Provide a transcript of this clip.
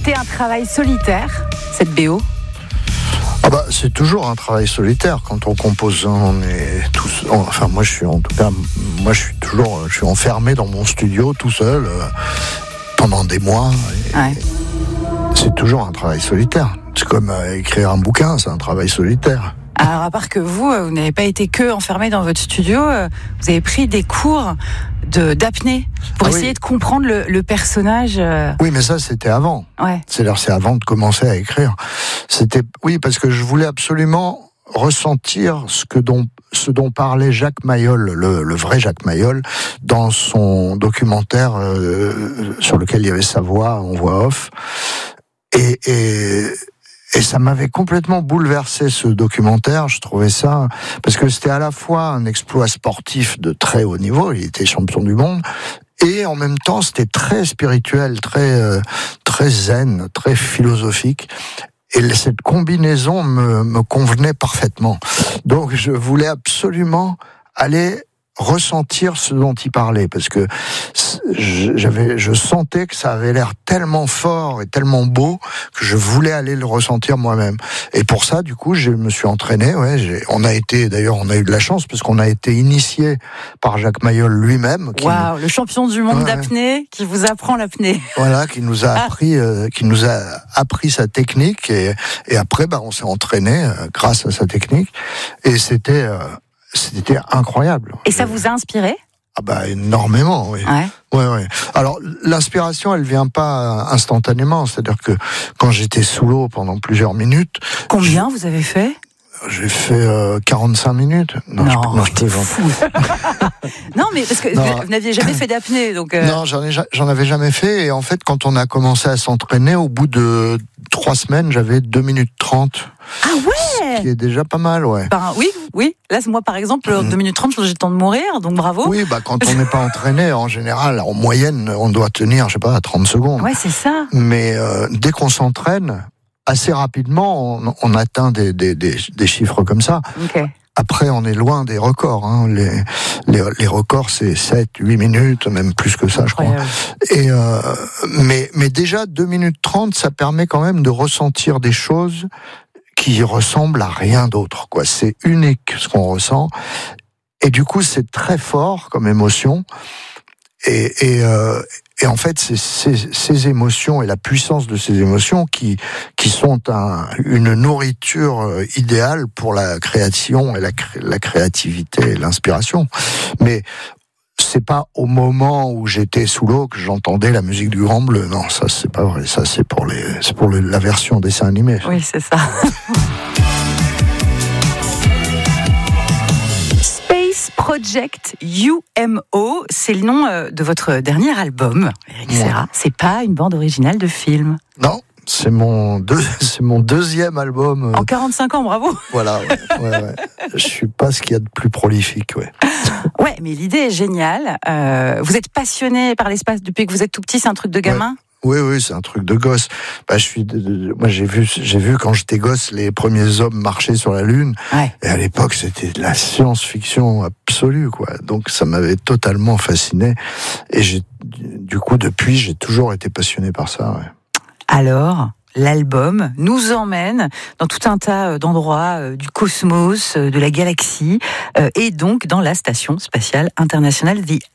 C'était un travail solitaire, cette BO? C'est toujours un travail solitaire quand on compose. On est tous. Enfin, moi, je suis enfermé dans mon studio tout seul pendant des mois. C'est toujours un travail solitaire. C'est comme écrire un bouquin, c'est un travail solitaire. Alors, à part que vous n'avez pas été que enfermé dans votre studio, vous avez pris des cours d'apnée pour essayer de comprendre le personnage. Oui, mais ça, c'était avant. Ouais. C'est avant de commencer à écrire. Oui, parce que je voulais absolument ressentir ce dont parlait Jacques Mayol, le vrai Jacques Mayol, dans son documentaire sur lequel il y avait sa voix en voix off. Et ça m'avait complètement bouleversé, ce documentaire. Je trouvais ça, parce que c'était à la fois un exploit sportif de très haut niveau, il était champion du monde, et en même temps c'était très spirituel, très zen, très philosophique. Et cette combinaison me convenait parfaitement. Donc je voulais absolument aller ressentir ce dont il parlait, parce que je sentais que ça avait l'air tellement fort et tellement beau que je voulais aller le ressentir moi-même. Et pour ça, du coup, je me suis entraîné. On a eu de la chance parce qu'on a été initié par Jacques Mayol lui-même. Waouh, le champion du monde d'apnée qui vous apprend l'apnée. Voilà, qui nous a appris sa technique et après, on s'est entraîné grâce à sa technique et c'était incroyable. Et ça vous a inspiré ? Énormément, oui. Ouais. Alors, l'inspiration, elle vient pas instantanément. C'est-à-dire que quand j'étais sous l'eau pendant plusieurs minutes... Combien vous avez fait ? J'ai fait 45 minutes. Non, je plaisante. Non, mais parce que vous n'aviez jamais fait d'apnée, donc... Non, j'en avais jamais fait. Et en fait, quand on a commencé à s'entraîner, au bout de 3 semaines, j'avais 2 minutes 30. Ah ouais! Ce qui est déjà pas mal, ouais. Oui. Là, moi, par exemple, 2 minutes 30, j'ai le temps de mourir, donc bravo. Oui, quand on n'est pas entraîné, en général, en moyenne, on doit tenir, 30 secondes. Ouais, c'est ça. Mais dès qu'on s'entraîne, assez rapidement, on atteint des chiffres comme ça. Okay. Après, on est loin des records. Les records, c'est 7, 8 minutes, même plus que ça, incroyable. Je crois. Et mais déjà, 2 minutes 30, ça permet quand même de ressentir des choses qui ressemblent à rien d'autre, quoi. C'est unique, ce qu'on ressent. Et du coup, c'est très fort comme émotion. Et en fait, c'est ces émotions et la puissance de ces émotions qui sont une nourriture idéale pour la création et la créativité et l'inspiration. Mais c'est pas au moment où j'étais sous l'eau que j'entendais la musique du Grand Bleu. Non, ça c'est pas vrai. Ça c'est pour la version dessin animé. Oui, c'est ça. Project UMO, c'est le nom de votre dernier album, Eric Serra. C'est pas une bande originale de film. Non, c'est mon deuxième album. En 45 ans, bravo. Voilà, ouais. Je suis pas ce qu'il y a de plus prolifique, ouais. Ouais, mais l'idée est géniale. Vous êtes passionné par l'espace depuis que vous êtes tout petit, c'est un truc de gamin ? Oui, c'est un truc de gosse. Moi, j'ai vu quand j'étais gosse les premiers hommes marcher sur la Lune. Ouais. Et à l'époque, c'était de la science-fiction absolue, quoi. Donc, ça m'avait totalement fasciné. Et du coup, depuis, j'ai toujours été passionné par ça. Ouais. Alors, l'album nous emmène dans tout un tas d'endroits du cosmos, de la galaxie, et donc dans la Station Spatiale Internationale, The